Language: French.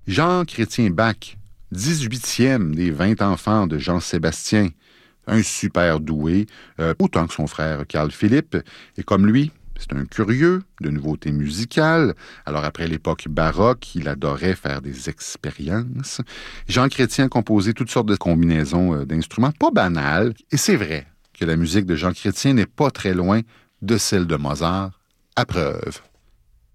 Jean Chrétien Bach, 18e des 20 enfants de Jean-Sébastien, un super doué, autant que son frère Carl Philippe, et comme lui, c'est un curieux de nouveautés musicales. Alors, après l'époque baroque, il adorait faire des expériences. Jean Chrétien a composé toutes sortes de combinaisons d'instruments pas banales. Et c'est vrai que la musique de Jean Chrétien n'est pas très loin de celle de Mozart. À preuve.